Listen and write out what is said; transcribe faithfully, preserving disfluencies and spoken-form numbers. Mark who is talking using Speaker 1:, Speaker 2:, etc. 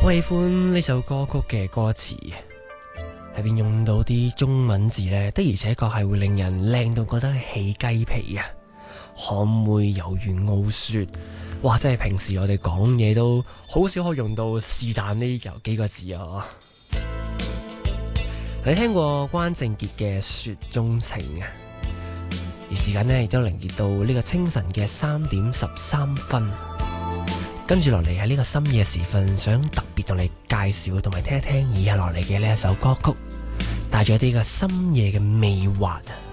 Speaker 1: 我喜歡呢首歌曲嘅歌詞，喺邊用到啲中文字呢，的而且確係會令人靚到覺得起雞皮啊！可唔會有如傲雪？哇！真係平時我哋講嘢都好少可以用到是但呢有幾個字啊！你聽過關正傑嘅《雪中情》啊？而時間呢亦都凌熱到呢個清晨嘅三點十三分。跟住落嚟喺呢個深夜時分，想特別同你介紹同埋聽一聽以下落嚟嘅呢一首歌曲，帶咗一啲嘅深夜嘅魅惑。